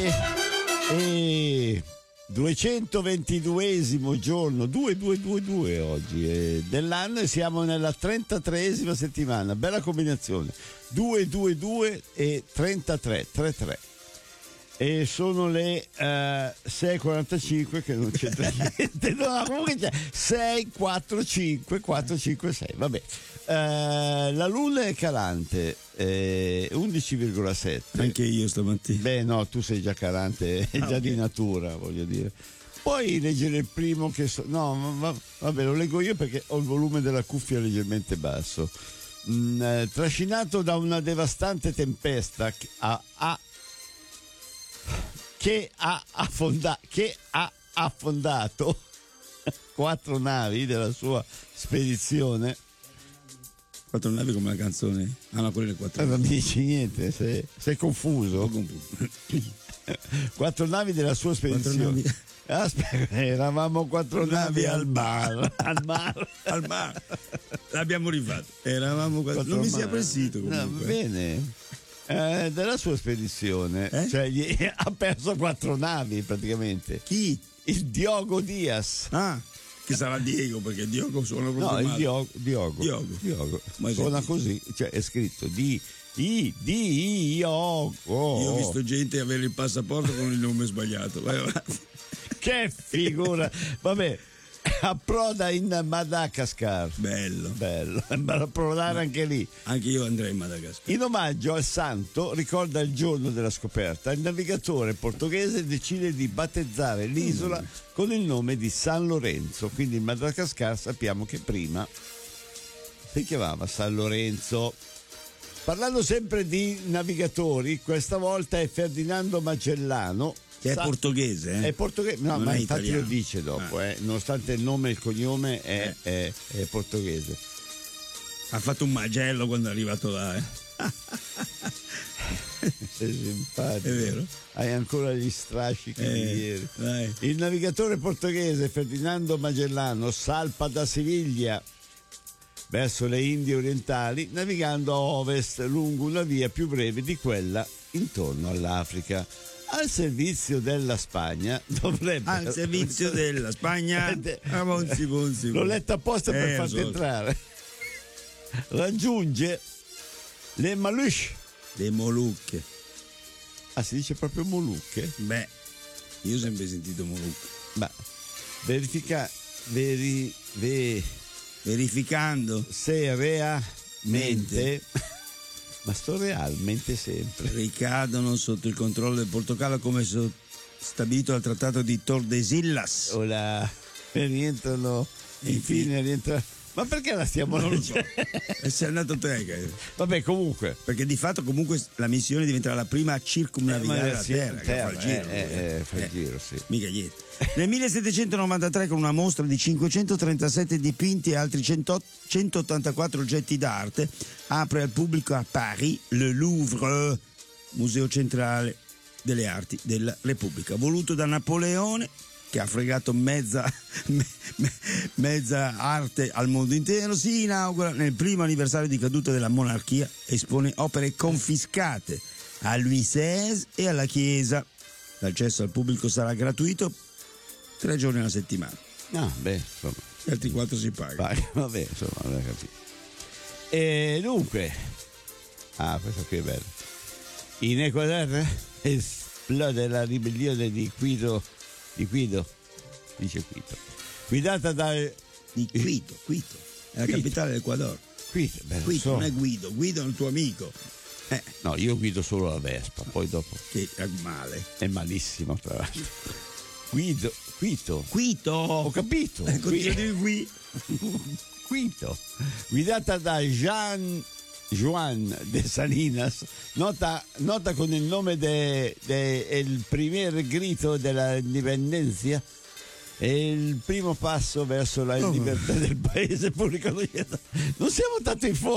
E 222esimo giorno, 2222 oggi dell'anno, e siamo nella 33esima settimana. Bella combinazione, 222 e 33, 33. E sono le 6:45, che non c'entra niente. No, comunque c'è 6:45, 456, vabbè. La luna è calante, 11,7. Anche io stamattina. Beh, no, tu sei già calante, già okay. Di natura, voglio dire. Puoi leggere il primo che vabbè, lo leggo io perché ho il volume della cuffia leggermente basso. Trascinato da una devastante tempesta che ha affondato 4 navi della sua spedizione. 4 navi come la canzone? Ah, no, quelle 4 non dici niente, sei confuso. 4 navi della sua spedizione. Aspetta, eravamo 4 navi al bar. Al bar. L'abbiamo rifatto. Eravamo 4 non mi sia pressito comunque. No, bene. Della sua spedizione, cioè ha perso 4 navi praticamente. Chi? Il Diogo Diaz. Ah, che sarà Diego, perché Diogo suona proprio male. No, il Diogo. Suona così, cioè è scritto Diogo. Io ho visto gente avere il passaporto con il nome sbagliato. Vai avanti. Che figura. Vabbè. Approda in Madagascar. Bello. Approdare anche lì. Anche io andrei in Madagascar. In omaggio al santo, ricorda il giorno della scoperta, il navigatore portoghese decide di battezzare l'isola con il nome di San Lorenzo. Quindi in Madagascar sappiamo che prima si chiamava San Lorenzo. Parlando sempre di navigatori, questa volta è Ferdinando Magellano. Che è portoghese, È portoghese, no, non ma è infatti italiano. lo dice dopo, nonostante il nome e il cognome è portoghese. Ha fatto un magello quando è arrivato là, Sei simpatico. È vero? Hai ancora gli strascichi di ieri. Dai. Il navigatore portoghese Ferdinando Magellano salpa da Siviglia verso le Indie orientali, navigando a ovest lungo una via più breve di quella intorno all'Africa. Al servizio della Spagna dovrebbe. Al servizio della Spagna. L'ho letta apposta per farti entrare. Raggiunge le Molucche. Le Molucche. Ah, si dice proprio Molucche? Beh, io ho sempre sentito Molucche. Ma verificando seriamente. Ma sto realmente sempre. Ricadono sotto il controllo del Portogallo come stabilito dal trattato di Tordesillas. Ora rientrano, infine rientra. Ma perché la stiamo leggendo? E sei andato te. Vabbè, comunque. Perché di fatto comunque la missione diventerà la prima a circumnavigare la Terra. Che fa il giro. Fa il giro, sì. Mica niente. Nel 1793, con una mostra di 537 dipinti e altri 184 oggetti d'arte, apre al pubblico a Paris le Louvre, museo centrale delle arti della Repubblica, voluto da Napoleone, che ha fregato mezza arte al mondo intero. Si inaugura nel primo anniversario di caduta della monarchia, espone opere confiscate a Louis XVI e alla Chiesa. L'accesso al pubblico sarà gratuito 3 giorni alla settimana. Ah, beh, insomma. Gli altri 4 si pagano. Vabbè, insomma, avete capito. E dunque, questo qui è bello. In Ecuador esplode la ribellione di Quito, guidata dal Quito, è la capitale dell'Ecuador. Quito, non è Guido è il tuo amico. No, io guido solo la Vespa, poi dopo. Che è male. È malissimo, tra l'altro. Quito. Ho capito. Quito. Guidata da Juan de Salinas, nota con il nome del primer grito della indipendenza, è il primo passo verso la libertà del paese. Non siamo tanto in fondo.